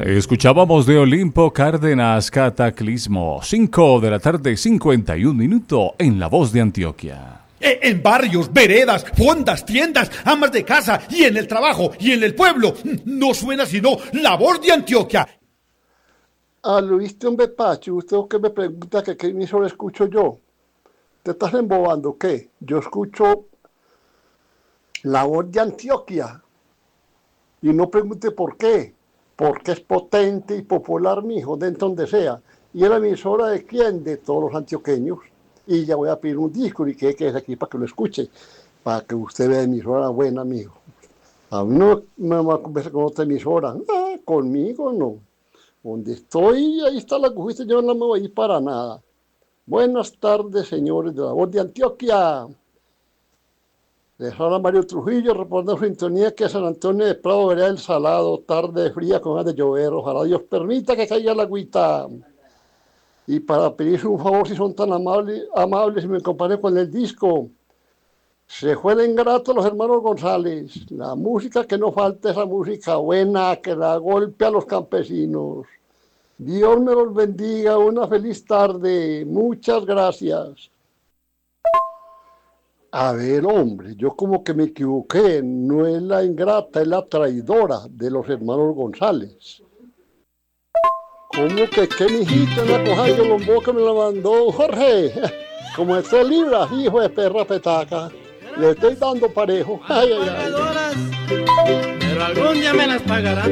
Escuchábamos de Olimpo Cárdenas Cataclismo, 5 de la tarde, 51 minutos, en La Voz de Antioquia. En barrios, veredas, fondas, tiendas, amas de casa y en el trabajo y en el pueblo, no suena sino La Voz de Antioquia. Luis Pacho, usted que me pregunta que qué emisora escucho yo. ¿Te estás embobando? ¿Qué? Yo escucho La Voz de Antioquia. Y no pregunte por qué. Porque es potente y popular, mijo, de donde sea. ¿Y es la emisora de quién? De todos los antioqueños. Y ya voy a pedir un disco y que es aquí para que lo escuche. Para que usted vea emisora buena, mijo. A mí no me va a conversar con otra emisora. Conmigo no. Donde estoy, ahí está la cujita, yo no me voy a ir para nada. Buenas tardes, señores de La Voz de Antioquia. Les habla Mario Trujillo, reportando sintonía que San Antonio de Prado, verá el Salado, tarde fría con ganas de llover. Ojalá Dios permita que caiga la agüita. Y para pedirse un favor, si son tan amables y me acompañan con el disco. Se fue el ingrato los hermanos González. La música que no falta, esa música buena que da golpe a los campesinos. Dios me los bendiga, una feliz tarde, muchas gracias. A ver, hombre, yo como que me equivoqué, no es la ingrata, es la traidora de los hermanos González. ¿Cómo que qué mijita la coja de Lombó que me la mandó Jorge? Como esté libra, hijo de perra petaca, le estoy dando parejo. Ay, ay, ay. Pero algún día me las pagarán.